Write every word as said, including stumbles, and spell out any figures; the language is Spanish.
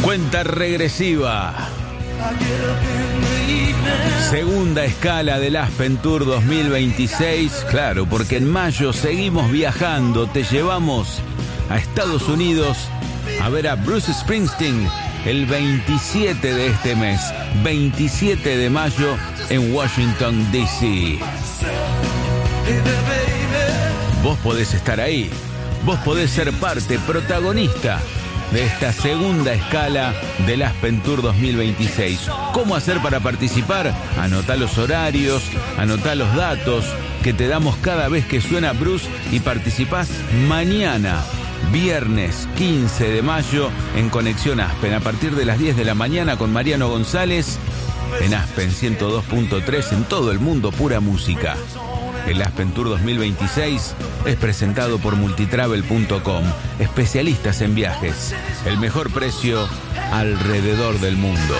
Cuenta regresiva. Segunda escala del Aspen Tour dos mil veintiséis. Claro, porque en mayo seguimos viajando. Te llevamos a Estados Unidos a ver a Bruce Springsteen el veintisiete de este mes. veintisiete de mayo en Washington, D C Vos podés estar ahí. Vos podés ser parte, protagonista de esta segunda escala del Aspen Tour dos mil veintiséis. ¿Cómo hacer para participar? Anotá los horarios, anotá los datos que te damos cada vez que suena Bruce y participás mañana, viernes quince de mayo, en Conexión Aspen, a partir de las diez de la mañana con Mariano González, en Aspen ciento dos punto tres, en todo el mundo, pura música. El Aspen Tour dos mil veintiséis es presentado por multitravel punto com, especialistas en viajes. El mejor precio alrededor del mundo.